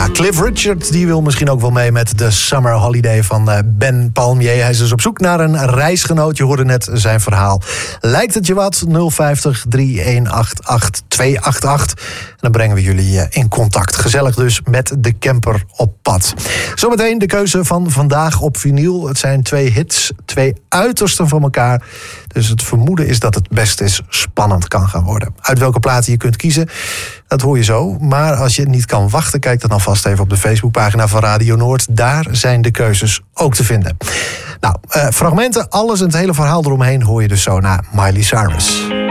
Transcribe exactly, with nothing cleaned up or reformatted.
Ja, Cliff Richard die wil misschien ook wel mee met de Summer Holiday van Ben Palmier. Hij is dus op zoek naar een reisgenoot. Je hoorde net zijn verhaal. Lijkt het je wat? nul vijftig, drie een acht acht, twee acht acht. En dan brengen we jullie in contact. Gezellig dus met de camper op pad. Zometeen de keuze van vandaag op vinyl. Het zijn twee hits, twee uitersten van elkaar. Dus het vermoeden is dat het best eens spannend kan gaan worden. Uit welke platen je kunt kiezen, dat hoor je zo. Maar als je niet kan wachten, kijk dan alvast even op de Facebookpagina van Radio Noord. Daar zijn de keuzes ook te vinden. Nou, uh, fragmenten, alles en het hele verhaal eromheen hoor je dus zo na Miley Cyrus.